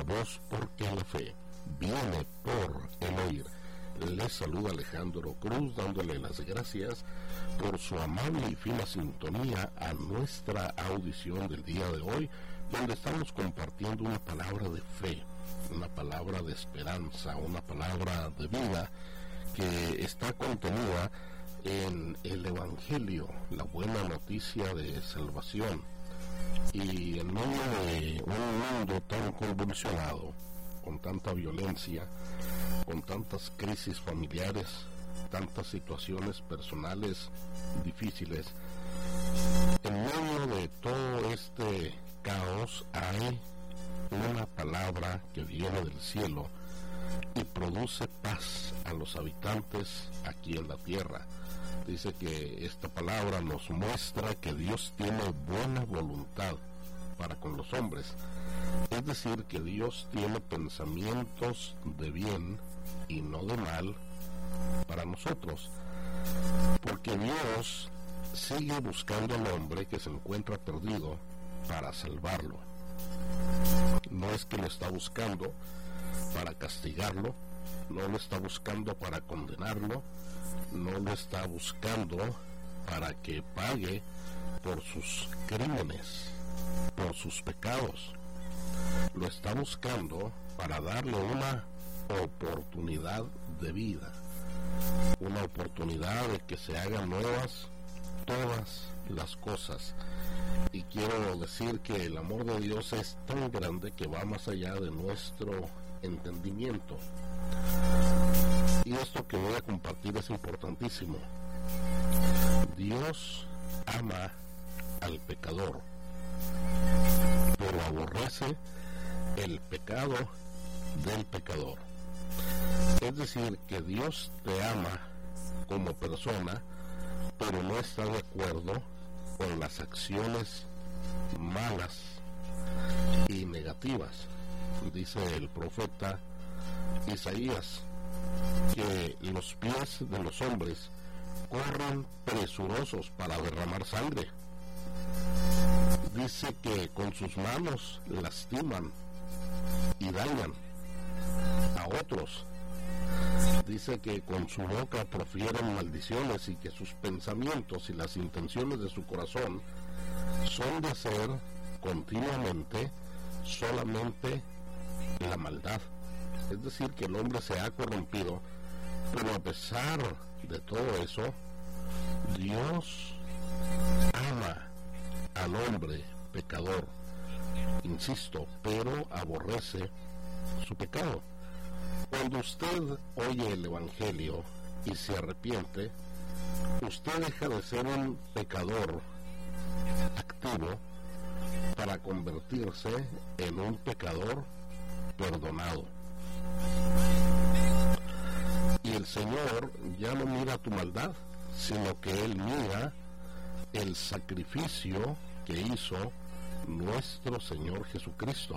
voz, porque la fe viene por el oír. Les saluda Alejandro Cruz, dándole las gracias por su amable y fina sintonía a nuestra audición del día de hoy, donde estamos compartiendo una palabra de fe, una palabra de esperanza, una palabra de vida que está contenida en el Evangelio, la buena noticia de salvación. Y en medio de un mundo tan convulsionado, con tanta violencia, con tantas crisis familiares, tantas situaciones personales difíciles, en medio de todo este caos hay una palabra que viene del cielo y produce paz a los habitantes aquí en la tierra. Dice que esta palabra nos muestra que Dios tiene buena voluntad para con los hombres. Es decir, que Dios tiene pensamientos de bien y no de mal para nosotros. Porque Dios sigue buscando al hombre que se encuentra perdido para salvarlo. No es que lo está buscando para castigarlo, no lo está buscando para condenarlo, no lo está buscando para que pague por sus crímenes, por sus pecados. Lo está buscando para darle una oportunidad de vida, una oportunidad de que se hagan nuevas todas las cosas. Y quiero decir que el amor de Dios es tan grande que va más allá de nuestro entendimiento. Y esto que voy a compartir es importantísimo. Dios ama al pecador, pero aborrece el pecado del pecador. Es decir, que Dios te ama como persona, pero no está de acuerdo con las acciones malas y negativas. Dice el profeta Isaías que los pies de los hombres corren presurosos para derramar sangre. Dice que con sus manos lastiman y dañan a otros. Dice que con su boca profieren maldiciones y que sus pensamientos y las intenciones de su corazón son de hacer continuamente solamente la maldad. Es decir, que el hombre se ha corrompido, pero a pesar de todo eso, Dios ama al hombre pecador, insisto, pero aborrece su pecado. Cuando usted oye el Evangelio y se arrepiente, usted deja de ser un pecador activo para convertirse en un pecador perdonado. Y el Señor ya no mira tu maldad, sino que Él mira el sacrificio que hizo nuestro Señor Jesucristo.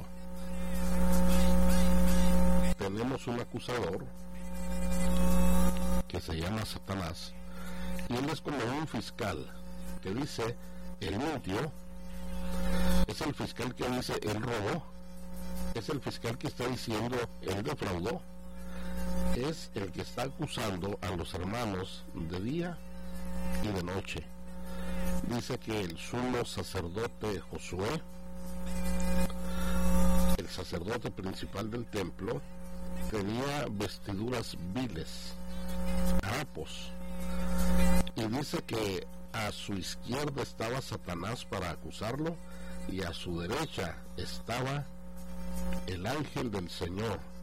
Tenemos un acusador que se llama Satanás, y él es como un fiscal que dice, él mintió, es el fiscal que dice, él robó, es el fiscal que está diciendo, él defraudó, es el que está acusando a los hermanos de día y de noche. Dice que el sumo sacerdote Josué, el sacerdote principal del templo, tenía vestiduras viles, harapos, y dice que a su izquierda estaba Satanás para acusarlo y a su derecha estaba el ángel del Señor